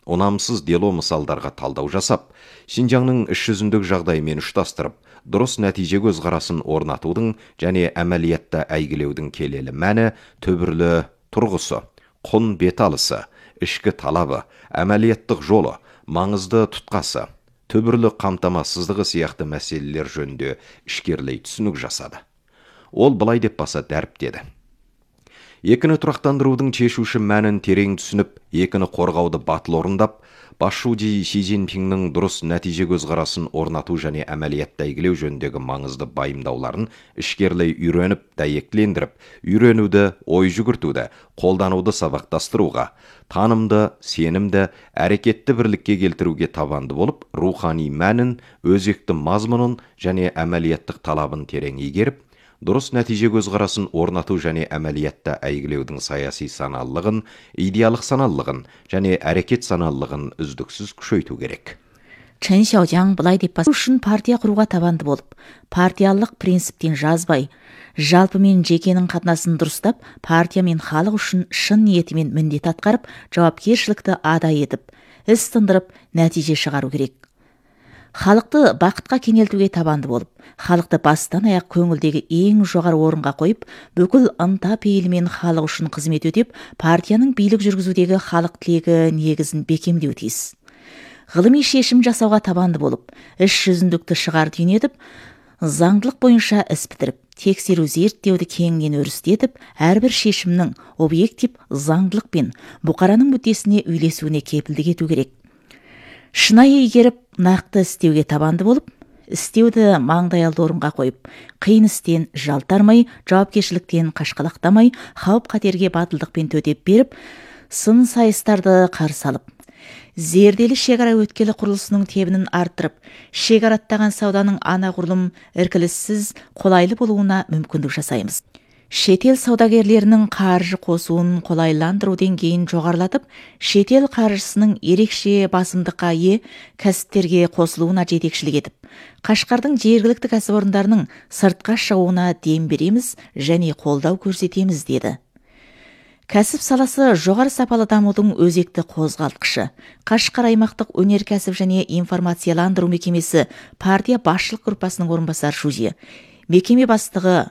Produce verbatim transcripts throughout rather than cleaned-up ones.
ұнамсыз дело мысалдарға талдау жасап, Шинжаңның іс жүзіндегі жағдайымен ұштастырып, дұрыс нәтиже көзқарасын орнатудың және әмәлиятта әйгілеудің келелі мәні, түбірлі тұрғысы, құн беталысы, ішкі талабы, әмәлияттық жолы, маңызды тұтқасы, түбірлі қамтамасыздығы сияқты мәселелер жөнінде ішкерлей түсінік жасады. Ол былай деп баса дәріптеді. Екіні тұрақтандырудың шешуші мәнін терең түсініп, екіні қорғауды батыл орындап, басшы Ши Цзиньпиннің дұрыс нәтиже көзқарасын орнату және әмәлиятта әйгілеу жөніндегі маңызды байымдауларын ішкерлей үйреніп, дәйектілендіріп, үйренуді, ой жүгіртуді, қолдануды сабақтастыруға, танымды, сенімді, әрекетті бірлікке келтіруге табанды болып, рухани мәнін, өзекті мазмұнын және әмәлияттық талабын терең игеріп, дұрыс нәтиже көзқарасын орнату және әмәлиятта әйгілеудің саяси саналылығын, идеялық саналылығын және әрекет саналылығын үздіксіз күшейту керек. Чен Шаожаң былай деп бастады. Үшін партия құруға табанды болып, партиялық принциптен жазбай, жалпы мен жекенің қатынасын дұрыстап, партия мен халық үшін шын ниетімен міндет атқарып, жауапкершілікті ада етіп, іс тындырып, нәтиже шығару керек. Халықты бақытқа кенелтуге табанды болып, халықты бастан аяқ көңілдегі ең жоғары орынға қойып, бүкіл ынта пейілімен халық үшін қызмет өтеп, партияның билік жүргізудегі халық тілегі негізін бекемдеу тиіс. Ғылыми шешім жасауға табанды болып, іс жүзіндікті шығар түйнетіп, заңдылық бойынша іс бітіріп, тексеру зерттеуді кеңінен өрістетіп, әрбір шешімнің объектив заңдылықпен бұқараның мүддесіне үйлесуіне кепілдік ету керек. Шынайы игеріп, нақты істеуге табанды болып, істеуді маңдайалды орынға қойып, қиын істен жалтармай, жауапкершіліктен қашқалақтамай, қауіп қатерге батылдықпен төтеп беріп, сын сайыстарды қарсы алып, зерделі шекара өткелі құрылысының тебінін арттырып, шекараттаған сауданың анағұрлым іркіліссіз қолайлы болуына мүмкіндік жасаймыз. Шетел саудагерлерінің қаржы қосуын қолайландыру деңгейін жоғарылатып, шетел қаржысының ерекше басымдыққа ие кәсіптерге қосылуына жетекшілік етіп, Қашқардың жергілікті кәсіпорындарының сыртқа шығуына дем береміз және қолдау көрсетеміз деді. Кәсіп саласы жоғары сапалы дамудың өзекті қозғалтқышы. Қашқар аймақтық өнеркәсіп және информацияландыру мекемесі партия басшылық группасының орынбасары Шужи, мекеме бастығы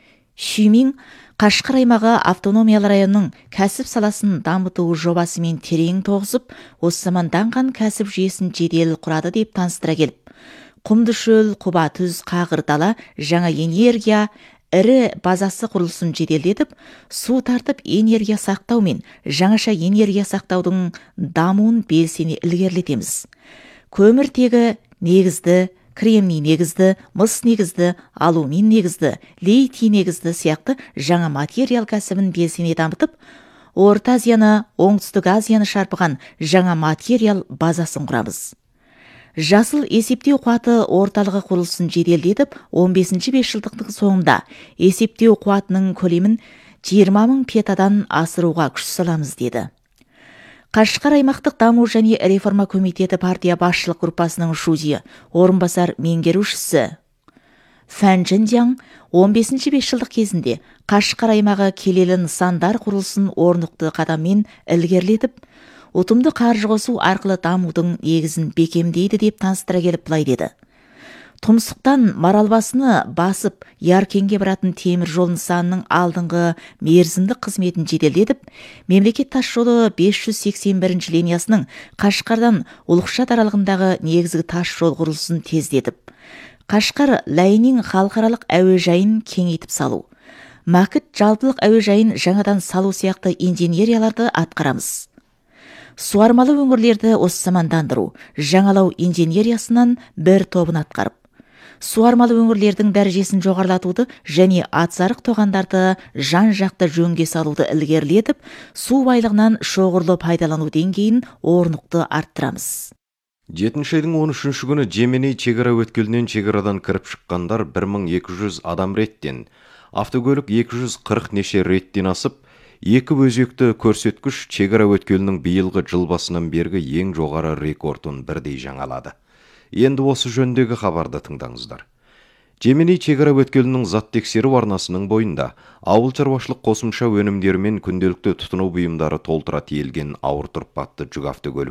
Шүмин Қашқар аймағы автономиялы районның кәсіп саласын дамыту жобасымен терең тоғысып, осы заманданған кәсіп жүйесін жедел құрады деп таныстыра келіп, құмды шөл, құба түз, қағыр дала, жаңа энергия, ірі базасы құрылысын жеделдетіп, су тартып энергия сақтау мен жаңаша энергия сақтаудың дамуын белсене ілгерілетеміз. Көміртегі негізді, кремний негізді, мыс негізді, алумин негізді, литий негізді сияқты жаңа материал кәсібін белсене дамытып, Орта Азияны, Оңтүстік Азияны шарпыған жаңа материал базасын құрамыз. Жасыл есептеу қуаты орталығы құрылысын жеделдетіп, он бесінші бесжылдықтың соңында есептеу қуатының көлемін жиырма мың петадан асыруға күш саламыз деді. Қашқар аймақтық даму және реформа комитеті партия басшылық группасының Шужи, орынбасар меңгерушісі Фан Чжэнцзяң он бесінші бесжылдық кезінде Қашқар аймағы келелі нысандар құрылысын орнықты қадаммен ілгерілетіп, ұтымды қаржы қосу арқылы дамудың негізін бекемдейді деп таныстыра келіп былай деді. Тұмсықтан Маралбасыны басып, Яркенге баратын темір жол нысанының алдыңғы мерзімдік қызметін жеделдетіп, мемлекет тас жолы бес жүз сексен бірінші линиясының Қашқардан Ұлықшат аралығындағы негізгі тас жол құрылысын тездетіп, Қашқар Лайнин халықаралық әуежайын кеңейтіп салу, Макіт жалпылық әуежайын жаңадан салу сияқты инженерияларды атқарамыз. Суармалы өңірлерді осы замандандыру, жаңалау инженериясынан бір тобын атқарып, суармалы өңірлердің дәрежесін жоғарылатуды және атсарық тоғандарды жан-жақты жөнге салуды ілгерілетіп, су байлығынан шоғырлы пайдалану деңгейін орнықты арттырамыз. жетінші айдың он үшінші күні Жеменей шекара өткелінен шекарадан кіріп шыққандар бір мың екі жүз адам реттен, автокөлік екі жүз қырық неше реттен асып, екі өзекті көрсеткіш шекара өткелінің биылғы жыл басынан бергі ең жоғары рекордын бірдей жаңалады. Енді осы жөндегі хабарды тыңдаңыздар. Жеменей шекара өткелінің зат тексеру арнасының бойында ауыл шаруашылық қосымша өнімдері мен күнделікті тұтыну бұйымдары толтыра тиелген ауыр тұрпатты жүк автокөлік